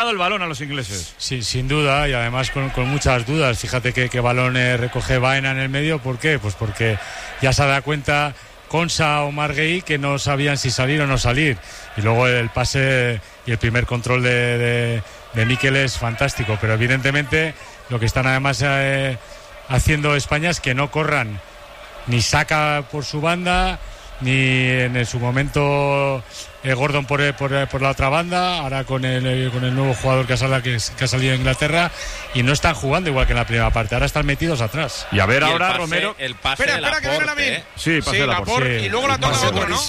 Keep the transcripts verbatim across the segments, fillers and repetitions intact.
el balón a los ingleses. Sí, sin duda, y además con, con muchas dudas. Fíjate que, que balón eh, recoge Baena en el medio. ¿Por qué? Pues porque ya se da cuenta Konsa o Marguerite que no sabían si salir o no salir. Y luego el pase y el primer control de, de, de Mikel es fantástico. Pero evidentemente lo que están además eh, haciendo España es que no corran ni Saka por su banda, ni en su momento eh, Gordon por, por, por la otra banda, ahora con el, con el nuevo jugador que ha, salido, que, que ha salido de Inglaterra, y no están jugando igual que en la primera parte, ahora están metidos atrás. Y a ver y ahora pase, Romero. El pase espera, de espera, que viene la Laporte, mil. ¿eh? Sí, pase sí, de Laporte, Laporte. sí. Y luego la toca otro, ¿no?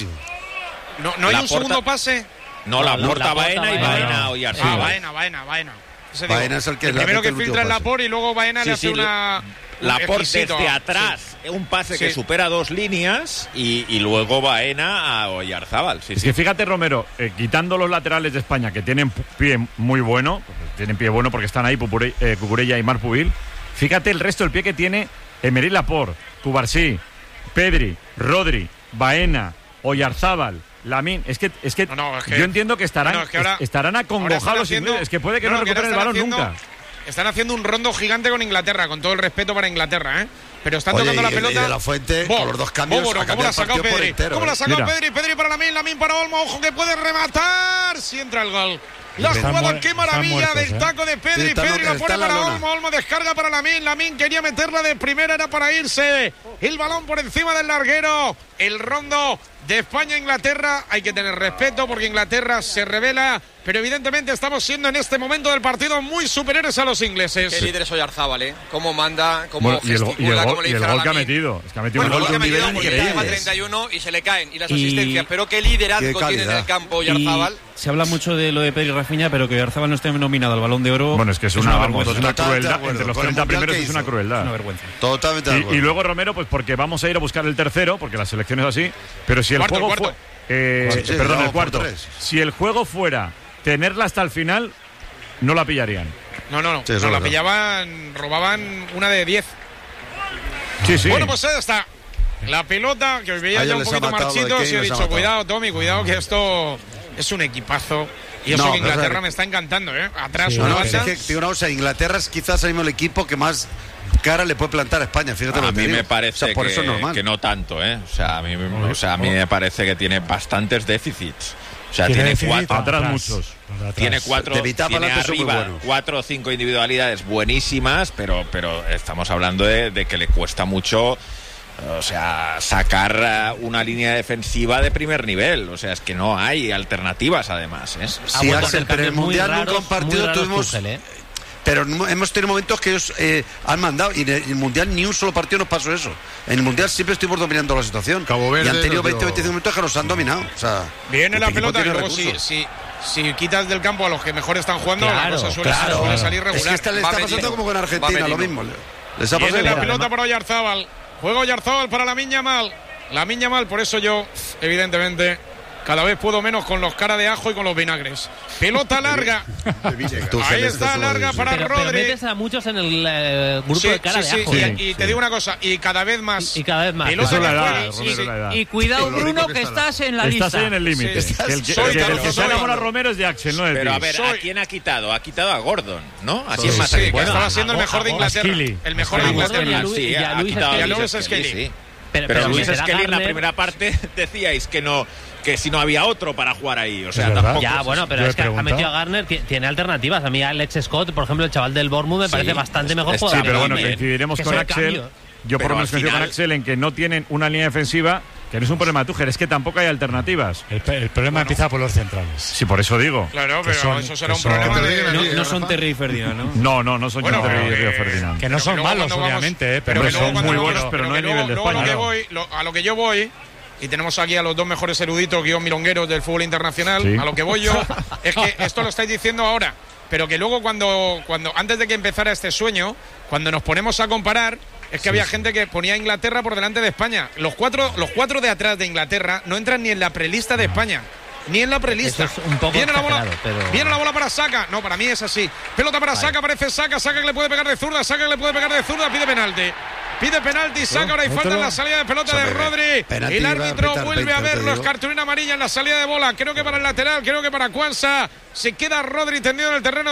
No, no hay Laporta, un segundo pase. No, la No, porta Laporta, Baena y Baena. Baena o Ah, Yarzabal. Baena, Baena, Baena. Ese Baena digo, es el que el le primero mete que el filtra último el pase. Laporte y luego Baena Sí, le hace sí, una... Laporte exquisito. desde atrás, Sí. un pase Sí. que supera dos líneas y, y luego Baena a Oyarzábal. Sí, Es sí. que fíjate, Romero, eh, quitando los laterales de España, que tienen pie muy bueno, pues tienen pie bueno porque están ahí Pupure, eh, Cucurella y Marc Pubil, fíjate el resto del pie que tiene Aymeric Laporte, Cubarsí, Pedri, Rodri, Baena, Oyarzábal, Lamine. Es que, es que, No, no, es que- yo entiendo que estarán, no, es que ahora- es- estarán ahora están acongojados haciendo- ingleses, es que puede que no, no, no, que recuperen el ahora balón están nunca. haciendo- Están haciendo un rondo gigante con Inglaterra, con todo el respeto para Inglaterra, ¿eh? Pero están Oye, tocando y la el- pelota. y de la Fuente, Bo, con los dos cambios, Bóboro, ha ¿cómo cambiado la ha el sacado partido por Pedri? entero, ¿Cómo la ha eh. sacado Mira. Pedri? Pedri para Lamine, Lamine para Olmo, ojo que puede rematar. Si entra el gol. La Están jugada, mu- qué están maravilla muertos, del ¿eh? taco de Pedri. Sí, está Pedri en- la está pone en la para lona. Olmo, Olmo descarga para Lamine. Lamine quería meterla de primera, era para irse. El balón por encima del larguero. El rondo de España-Inglaterra. Hay que tener respeto porque Inglaterra se revela, pero evidentemente estamos siendo en este momento del partido muy superiores a los ingleses. Qué líder es Oyarzábal, ¿eh? Cómo manda, cómo Bueno, y el, go- y el gesticula, gol, cómo le y el dice a gol que ha Lamine. metido. Es que ha metido Bueno, un el gol gol que de ha un metido nivel porque lleva increíble. treinta y uno y se le caen. Y las Y- asistencias. Pero qué liderazgo Qué tiene en calidad. el campo Y Oyarzábal. se habla mucho de lo de Pedri y Rafinha, pero que Oyarzábal no esté nominado al Balón de Oro. Bueno, es que es una, vamos, es una Totalmente de crueldad. acuerdo. Entre los Con el treinta mundial primeros que es una hizo. crueldad. Es una vergüenza. Totalmente de Y, acuerdo. y luego Romero, pues porque vamos a ir a buscar el tercero, porque la selección es así. Pero si el Cuarto, juego cuarto. fue, eh, Sí, sí, perdón, vamos el por cuarto. tres. Si el juego fuera tenerla hasta el final, no la pillarían. No, no, no. Sí, eso no es la verdad. pillaban, robaban una de diez. Sí, sí. Bueno, pues ahí está. La pelota, que os veía A ya ellos un les ha poquito matado lo de marchitos Kane, y he les ha dicho, matado. cuidado, Tommy, cuidado, que esto es un equipazo. Y eso No, que pero Inglaterra es- me está encantando, ¿eh? Atrás Sí, No, una no, banda. es que, digo una cosa, Inglaterra es quizás el mismo el equipo que más cara le puede plantar a España. Fíjate lo A que te mí digo. me parece O sea, por que, eso es normal. que no tanto, ¿eh? O sea, a mí, o sea, a mí me parece que tiene bastantes déficits. O sea, Tiene tiene déficit cuatro, atrás muchos. atrás. tiene cuatro, De mitad tiene para adelante son muy arriba buenos. cuatro o cinco individualidades buenísimas, pero, pero estamos hablando de, de que le cuesta mucho, o sea, sacar eh, una línea defensiva de primer nivel. O sea, es que no hay alternativas, además, ¿eh? Sí, vuelto a Axel, hacer pero en el cambios muy Mundial raros, nunca un partido muy raros tuvimos... Tuchel, ¿eh? Pero no- hemos tenido momentos que ellos eh, han mandado y en el, en el Mundial ni un solo partido nos pasó eso. En el Mundial siempre estuvimos dominando la situación. Cabo Verde y han tenido nos dio- veinte veinticinco minutos que nos han dominado. O sea, Viene la este equipo pelota y tiene luego si, recursos. si, si quitas del campo a los que mejor están jugando, la Claro, cosa suele, Claro, suele salir es regular. que esta le Va está metiendo. pasando como con Va Argentina, lo metiendo. mismo. Les ha Viene pasado la igual. pelota para Oyarzábal. Juega Oyarzábal para la Miña Mal. La Miña Mal, por eso yo, evidentemente, cada vez puedo menos con los cara de ajo y con los vinagres. Pelota larga. Tú, Ahí Celeste, está eso lo larga dices. para Pero, pero Rodri. metes a muchos en el eh, grupo Sí, de cara sí, de sí, ajo. y, ¿eh? y te digo una cosa, y cada vez más. Y- y cada vez más. Pelota Eso es que la edad, juega, Romero, sí, es la edad. Y cuidado, Lo rico Bruno, que que está. estás en la Estás lista. ahí en el límite. Sí, Que el que, soy el que- de el los que que se ha soy. enamorado Romero es de Axel, no de Pero ti. a ver, Soy- ¿a quién ha quitado? Ha quitado a Gordon, ¿no? Así Sí, es más sí, que adecuado. estaba siendo el mejor de a- a Inglaterra. Skilly. El mejor de A Inglaterra. Gordon y a Lu- Sí, y a ha Luis quitado a Skelly. Luis Luis Skelly, Skelly. sí. Pero, Pero pero Luis meter a Skelly en la Garner- primera parte decíais que no, que si no había otro para jugar ahí. O sea, verdad. tampoco. Ya, bueno, pero Yo he es que ha preguntado. metido a Garner, ti- tiene alternativas. A mí Alex Scott, por ejemplo, el chaval del Bournemouth, me Sí, parece bastante es- mejor es- jugador. Sí, pero bueno, también. coincidiremos Que con son Axel. cambios. Yo por Pero lo menos al coincido con final- Axel en que no tienen una línea defensiva, que no es un problema de Tuchel, es que tampoco hay alternativas. El, el problema empieza por los centrales. Sí, por eso digo. Claro, Que pero son- eso será que un son- problema de. No, No, no son Terry y Ferdinand, ¿no? No, no, no son Bueno, John Terry y pero Río que- Ferdinand. Que no Pero son luego malos, cuando vamos- obviamente, eh, pero pero que luego son cuando muy vamos- buenos, pero no que al nivel luego- de luego España, lo que no. voy- lo- a lo que yo voy, y tenemos aquí a los dos mejores eruditos guión milongueros del fútbol internacional, Sí. a lo que voy yo es que esto lo estáis diciendo ahora, pero que luego cuando, cuando antes de que empezara este sueño, cuando nos ponemos a comparar, es que había gente que ponía a Inglaterra por delante de España. Los cuatro, los cuatro de atrás de Inglaterra no entran ni en la prelista de España. Ni en la prelista. Eso es un poco viene la bola, exagerado, pero- viene la bola para Saka. No, para mí es así. Pelota para Saka, parece Saka, Saka que le puede pegar de zurda, Saka que le puede pegar de zurda, pide penalti. Pide penalti, saca ahora y falta en la salida de pelota de Rodri. Penalti, El árbitro va a pitar, vuelve pitar, a verlo. te Es digo. cartulina amarilla en la salida de bola. Creo que para el lateral, creo que para Cuanza. Se queda Rodri tendido en el terreno